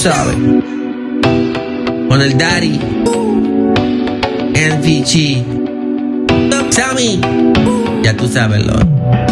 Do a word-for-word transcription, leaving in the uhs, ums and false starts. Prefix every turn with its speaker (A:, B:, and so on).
A: sabes. Con el Daddy N V G Sammy, ya tú sabes, Lord.